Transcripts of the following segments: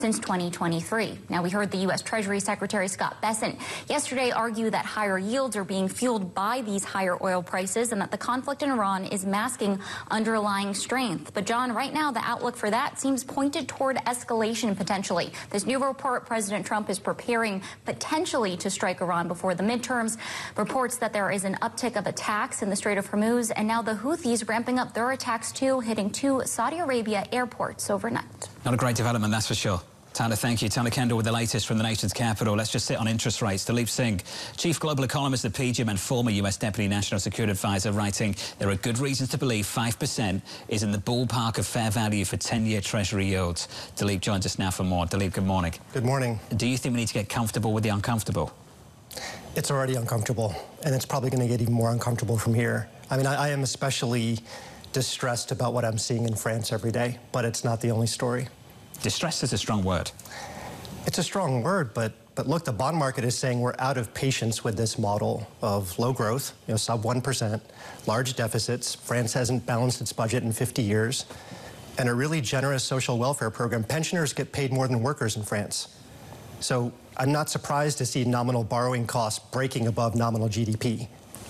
since 2023. Now, we heard the U.S. Treasury Secretary Scott Bessent yesterday argue that higher yields are being fueled by these higher oil prices and that the conflict in Iran is masking underlying strength. But, John, right now the outlook for that seems pointed toward escalation potentially. This new report, President Trump is preparing potentially to strike Iran before the midterms, reports that there is an uptick of attacks in the Strait of Hormuz, and now the Houthis ramping up their attacks too, hitting 2 Saudi Arabia airports overnight. Not a great development, that's for sure. Tyler, thank you. Tyler Kendall with the latest from the nation's capital. Let's just sit on interest rates. Dalip Singh, chief global economist at PGIM and former US Deputy National Security Advisor, writing, there are good reasons to believe 5% is in the ballpark of fair value for 10-year Treasury yields. Dalip joins us now for more. Dalip, good morning. Good morning. Do you think we need to get comfortable with the uncomfortable? It's already uncomfortable, and it's probably going to get even more uncomfortable from here. I mean, I am especially distressed about what I'm seeing in France every day, but it's not the only story. Distress is a strong word. It's a strong word, but look, the bond market is saying we're out of patience with this model of low growth, sub 1%, large deficits. France hasn't balanced its budget in 50 years, and a really generous social welfare program. Pensioners get paid more than workers in France. So I'm not surprised to see nominal borrowing costs breaking above nominal GDP.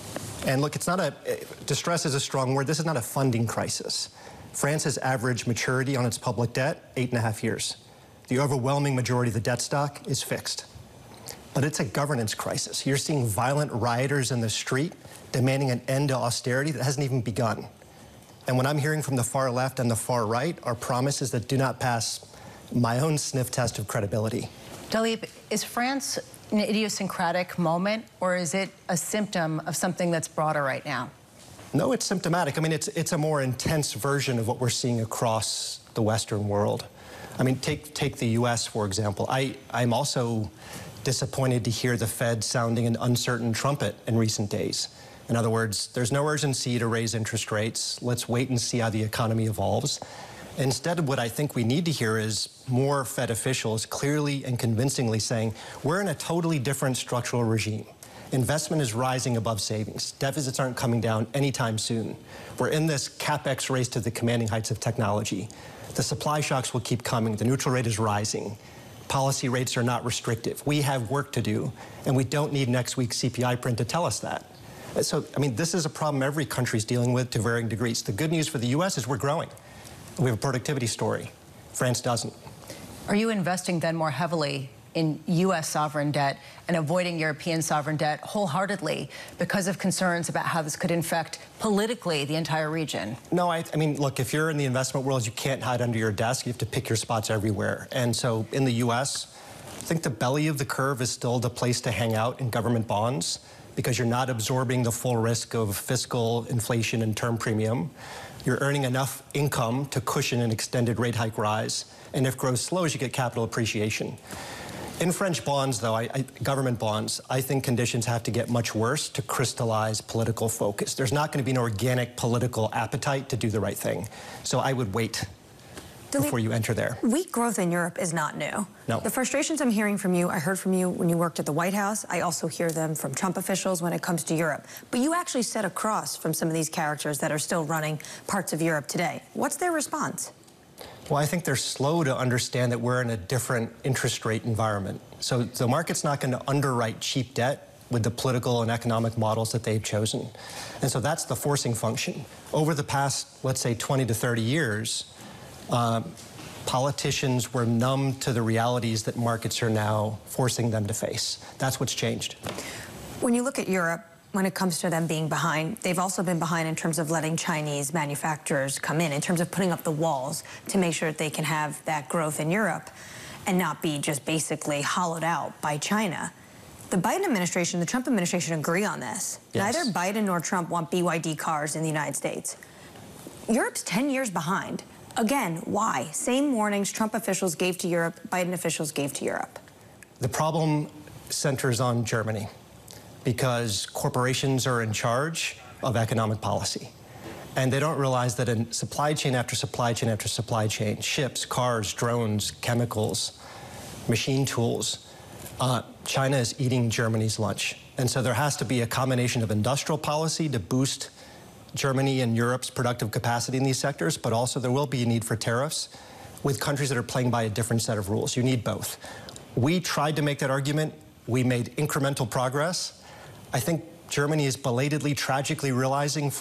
And look, distress is a strong word. This is not a funding crisis. France's average maturity on its public debt, 8.5 years. The overwhelming majority of the debt stock is fixed. But it's a governance crisis. You're seeing violent rioters in the street demanding an end to austerity that hasn't even begun. And what I'm hearing from the far left and the far right are promises that do not pass my own sniff test of credibility. Dalip, is France an idiosyncratic moment, or is it a symptom of something that's broader right now? No, it's symptomatic. I mean, it's a more intense version of what we're seeing across the Western world. I mean, take the U.S., for example. I'm also disappointed to hear the Fed sounding an uncertain trumpet in recent days. In other words, there's no urgency to raise interest rates. Let's wait and see how the economy evolves. Instead, what I think we need to hear is more Fed officials clearly and convincingly saying, we're in a totally different structural regime. Investment is rising above savings. Deficits aren't coming down anytime soon. We're in this CapEx race to the commanding heights of technology. The supply shocks will keep coming. The neutral rate is rising. Policy rates are not restrictive. We have work to do, and we don't need next week's CPI print to tell us that. So, I mean, this is a problem every country's dealing with to varying degrees. The good news for the U.S. is we're growing. We have a productivity story. France doesn't. Are you investing then more heavily in U.S. sovereign debt and avoiding European sovereign debt wholeheartedly because of concerns about how this could infect politically the entire region? No, I mean, look, if you're in the investment world, you can't hide under your desk. You have to pick your spots everywhere. And so in the U.S., I think the belly of the curve is still the place to hang out in government bonds because you're not absorbing the full risk of fiscal inflation and term premium. You're earning enough income to cushion an extended rate hike rise. And if growth slows, you get capital appreciation. In French bonds, though, government bonds, I think conditions have to get much worse to crystallize political focus. There's not going to be an organic political appetite to do the right thing. So I would wait before you enter there. Weak growth in Europe is not new. No. The frustrations I'm hearing from you, I heard from you when you worked at the White House. I also hear them from Trump officials when it comes to Europe. But you actually sit across from some of these characters that are still running parts of Europe today. What's their response? Well, I think they're slow to understand that we're in a different interest rate environment. So the market's not going to underwrite cheap debt with the political and economic models that they've chosen. And so that's the forcing function. Over the past, let's say, 20 to 30 years, politicians were numb to the realities that markets are now forcing them to face. That's what's changed. When you look at Europe, when it comes to them being behind, they've also been behind in terms of letting Chinese manufacturers come in terms of putting up the walls to make sure that they can have that growth in Europe and not be just basically hollowed out by China. The Biden administration, the Trump administration agree on this. Yes. Neither Biden nor Trump want BYD cars in the United States. Europe's 10 years behind. Again, why? Same warnings Trump officials gave to Europe, Biden officials gave to Europe. The problem centers on Germany because corporations are in charge of economic policy. And they don't realize that in supply chain after supply chain after supply chain, ships, cars, drones, chemicals, machine tools, China is eating Germany's lunch. And so there has to be a combination of industrial policy to boost Germany and Europe's productive capacity in these sectors, but also there will be a need for tariffs with countries that are playing by a different set of rules. You need both. We tried to make that argument. We made incremental progress. I think Germany is belatedly, tragically realizing